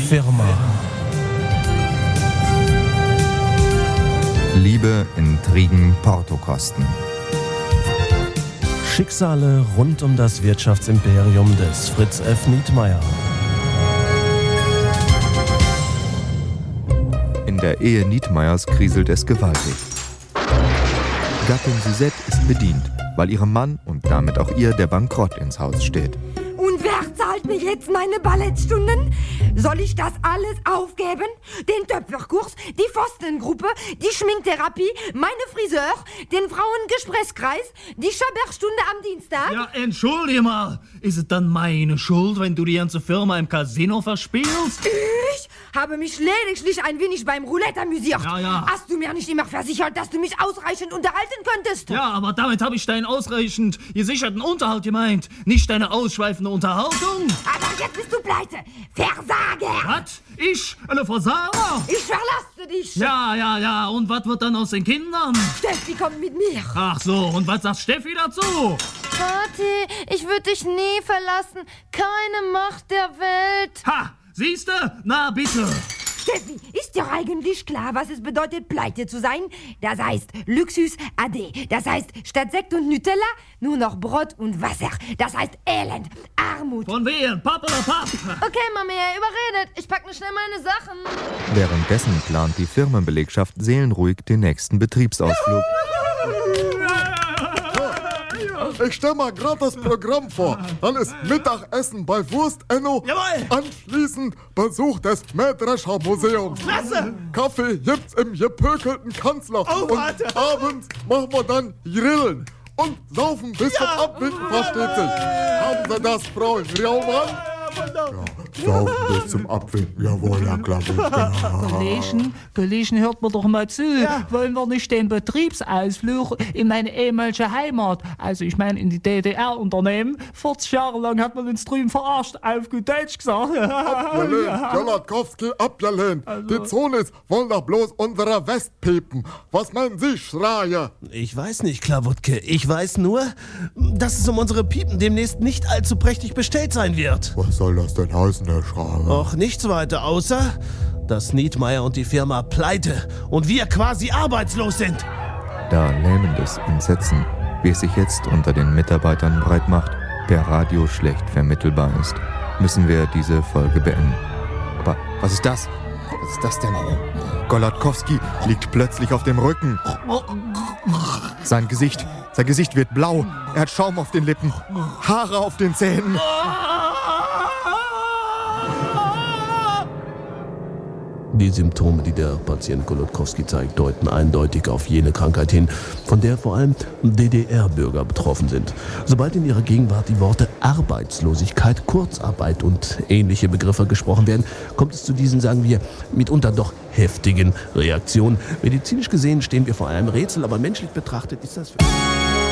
Firma. Liebe, Intrigen, Portokosten. Schicksale rund um das Wirtschaftsimperium des Fritz F. Nietmeyer. In der Ehe Nietmeyers kriselt es gewaltig. Gattin Suzette ist bedient, weil ihrem Mann und damit auch ihr der Bankrott ins Haus steht. Und wer zahlt mir jetzt meine Ballettstunden? Soll ich das alles aufgeben? Den Töpferkurs, die Pfostengruppe, die Schminktherapie, meine Friseur, den Frauengesprächskreis, die Schabergstunde am Dienstag? Ja, entschuldige mal. Ist es dann meine Schuld, wenn du die ganze Firma im Casino verspielst? Ich habe mich lediglich ein wenig beim Roulette amüsiert. Ja. Hast du mir nicht immer versichert, dass du mich ausreichend unterhalten könntest? Ja, aber damit habe ich deinen ausreichend gesicherten Unterhalt gemeint, nicht deine ausschweifende Unterhaltung. Aber jetzt bist du pleite. Versager! Was? Ich? Eine Versager? Ich verlasse dich! Ja. Und was wird dann aus den Kindern? Steffi kommt mit mir. Ach so, und was sagt Steffi dazu? Vati, ich würde dich nie verlassen. Keine Macht der Welt. Ha! Siehste? Na bitte. Steffi, ist dir eigentlich klar, was es bedeutet, pleite zu sein? Das heißt Luxus AD. Das heißt, statt Sekt und Nutella nur noch Brot und Wasser. Das heißt Elend, Armut. Von wem? Papp oder Papp? Okay, Mami, überredet. Ich pack nur schnell meine Sachen. Währenddessen plant die Firmenbelegschaft seelenruhig den nächsten Betriebsausflug. Ich stell mal grad das Programm vor. Dann ist Mittagessen bei Wurst Enno. Jawohl. Anschließend Besuch des Mähdrescher Museums. Klasse. Kaffee gibt's im gepökelten Kanzler. Oh, und warte. abends machen wir dann Grillen. Und saufen bis zum Abwinken, versteht sich. Haben Sie das, Frau Raumann? Saufen bis zum Abwinken, jawohl, ja klar. Kollegen, hört mir doch mal zu. Ja. Wollen wir nicht den Betriebsausflug in meine ehemalige Heimat, also ich meine in die DDR unternehmen? 40 Jahre lang hat man uns drüben verarscht, auf gut Deutsch gesagt. Abgelehnt, Jolatkowski, abgelehnt. Also. Die Zonis wollen doch bloß unsere West piepen. Was meinen Sie, Schreier? Ich weiß nicht, Klawutke. Ich weiß nur, dass es um unsere Piepen demnächst nicht allzu prächtig bestellt sein wird. Was soll das denn heißen, Herr Schreier? Auch nichts weiter, außer dass Nietmeyer und die Firma pleite und wir quasi arbeitslos sind. Da lähmendes Entsetzen, wie es sich jetzt unter den Mitarbeitern breit macht, per Radio schlecht vermittelbar ist, müssen wir diese Folge beenden. Aber was ist das? Was ist das denn? Golodkowski liegt plötzlich auf dem Rücken. Sein Gesicht wird blau. Er hat Schaum auf den Lippen, Haare auf den Zähnen. Die Symptome, die der Patient Golodkowski zeigt, deuten eindeutig auf jene Krankheit hin, von der vor allem DDR-Bürger betroffen sind. Sobald in ihrer Gegenwart die Worte Arbeitslosigkeit, Kurzarbeit und ähnliche Begriffe gesprochen werden, kommt es zu diesen, sagen wir, mitunter doch heftigen Reaktionen. Medizinisch gesehen stehen wir vor einem Rätsel, aber menschlich betrachtet ist das...